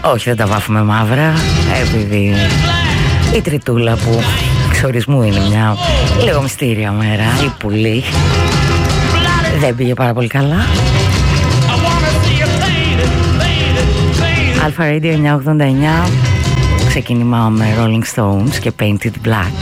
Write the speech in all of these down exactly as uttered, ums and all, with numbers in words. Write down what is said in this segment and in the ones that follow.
Όχι, δεν τα βάφουμε μαύρα, επειδή η τριτούλα που εξορισμού είναι μια λίγο μυστήρια μέρα, η πουλή, δεν πήγε πάρα πολύ καλά. Αλφα Radio εννιακόσια ογδόντα εννιά, ξεκίνημα με Rolling Stones και Painted Black.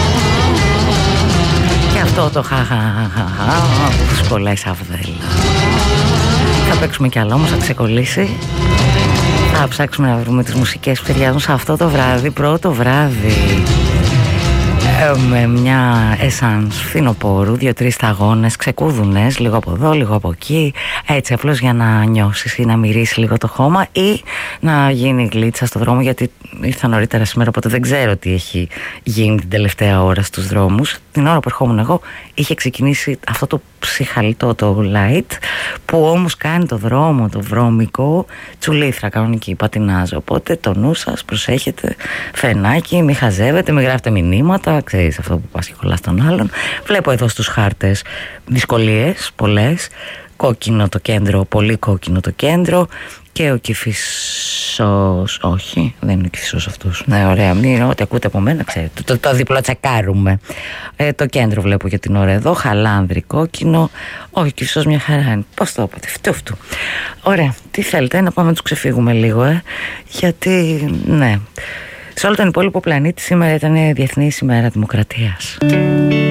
Και αυτό το χαχαχαχα που σκολάει σαβδέλα. Θα παίξουμε κι άλλο όμως, θα ξεκολλήσει. Θα ψάξουμε να βρούμε τις μουσικές που ταιριάζουν σε αυτό το βράδυ, πρώτο βράδυ, με μια essence φθινοπόρου, δύο-τρεις σταγόνες, ξεκούδουνες, λίγο από εδώ, λίγο από εκεί, έτσι απλώς για να νιώσεις ή να μυρίσει λίγο το χώμα ή να γίνει γλίτσα στο δρόμο, γιατί ήρθα νωρίτερα σήμερα, οπότε δεν ξέρω τι έχει γίνει την τελευταία ώρα στους δρόμους. Την ώρα που ερχόμουν εγώ είχε ξεκινήσει αυτό το ψυχαλιτό, το light, που όμως κάνει το δρόμο, το βρώμικο, τσουλήθρα κανονική, πατινάζω. Οπότε το νου σας, προσέχετε, φρενάκι, μη χαζεύετε, μη γράφετε μηνύματα, ξέρεις αυτό που πας και κολλάς τον άλλον. Βλέπω εδώ στους χάρτες δυσκολίες πολλές, κόκκινο το κέντρο, πολύ κόκκινο το κέντρο, και ο Κηφισός, όχι, δεν είναι ο Κηφισός αυτός. Ναι, ωραία, μην, ό,τι ακούτε από μένα, ξέρετε, το, το, το διπλό τσακάρουμε. Ε, το κέντρο βλέπω για την ώρα εδώ, Χαλάνδρη, κόκκινο, όχι, ο Κηφισός μια χαρά είναι. Πώς το είπατε, φτούφτου. Ωραία, τι θέλετε, να πάμε να τους ξεφύγουμε λίγο, ε, γιατί, ναι, σε όλο τον υπόλοιπο πλανήτη σήμερα ήταν Διεθνής ημέρα Δημοκρατίας.